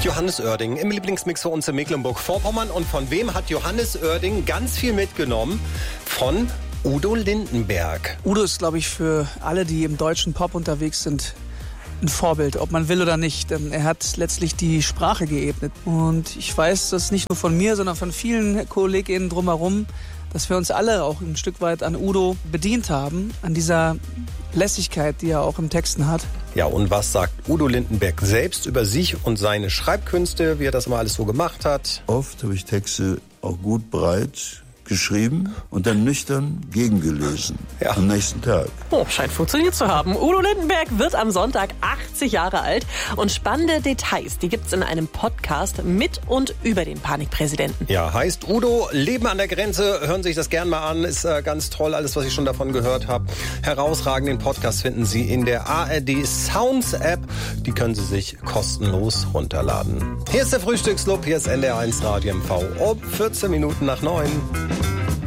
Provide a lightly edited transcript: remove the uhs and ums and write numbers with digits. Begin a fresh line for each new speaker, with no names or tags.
Johannes Oerding im Lieblingsmix für uns in Mecklenburg-Vorpommern. Und von wem hat Johannes Oerding ganz viel mitgenommen? Von Udo Lindenberg.
Udo ist, glaube ich, für alle, die im deutschen Pop unterwegs sind, ein Vorbild, ob man will oder nicht. Denn er hat letztlich die Sprache geebnet. Und ich weiß das nicht nur von mir, sondern von vielen KollegInnen drumherum, dass wir uns alle auch ein Stück weit an Udo bedient haben, an dieser Lässigkeit, die er auch im Texten hat.
Ja, und was sagt Udo Lindenberg selbst über sich und seine Schreibkünste, wie er das mal alles so gemacht hat?
Oft habe ich Texte auch gut breit geschrieben und dann nüchtern gegengelesen am nächsten Tag.
Oh, scheint funktioniert zu haben. Udo Lindenberg wird am Sonntag 80 Jahre alt und spannende Details, die gibt's in einem Podcast mit und über den Panikpräsidenten.
Ja, heißt Udo, Leben an der Grenze, hören Sie sich das gern mal an, ist ganz toll, alles, was ich schon davon gehört habe. Herausragend, den Podcast finden Sie in der ARD Sounds App, die können Sie sich kostenlos runterladen. Hier ist der Frühstücksclub, hier ist NDR1 Radio MV, um 14 Minuten nach 9.